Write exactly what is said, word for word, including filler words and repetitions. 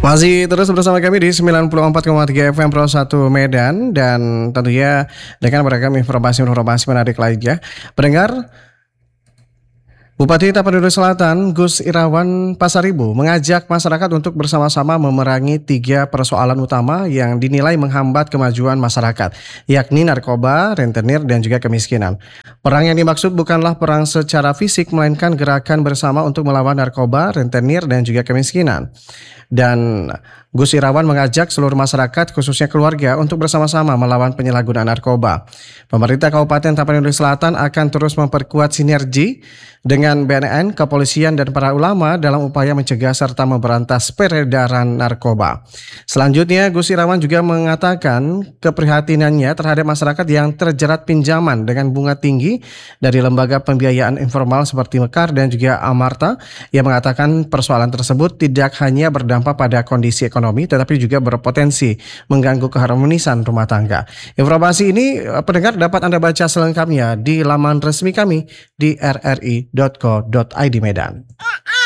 Masih terus bersama kami di sembilan puluh empat koma tiga F M Pro satu Medan dan tentunya dengan beragam informasi-informasi menarik lainnya. Pendengar, Bupati Tapanuli Selatan Gus Irawan Pasaribu mengajak masyarakat untuk bersama-sama memerangi tiga persoalan utama yang dinilai menghambat kemajuan masyarakat, yakni narkoba, rentenir, dan juga kemiskinan. Perang yang dimaksud bukanlah perang secara fisik, melainkan gerakan bersama untuk melawan narkoba, rentenir, dan juga kemiskinan. Dan Gus Irawan mengajak seluruh masyarakat, khususnya keluarga, untuk bersama-sama melawan penyalahgunaan narkoba. Pemerintah Kabupaten Tapanuli Selatan akan terus memperkuat sinergi dengan B N N, kepolisian, dan para ulama dalam upaya mencegah serta memberantas peredaran narkoba. Selanjutnya, Gus Irawan juga mengatakan keprihatinannya terhadap masyarakat yang terjerat pinjaman dengan bunga tinggi dari lembaga pembiayaan informal seperti Mekar dan juga Amarta. Ia mengatakan persoalan tersebut tidak hanya berdampak pada kondisi ekonomi, tetapi juga berpotensi mengganggu keharmonisan rumah tangga. Informasi ini pendengar dapat Anda baca selengkapnya di laman resmi kami di r r i dot co dot i d Medan.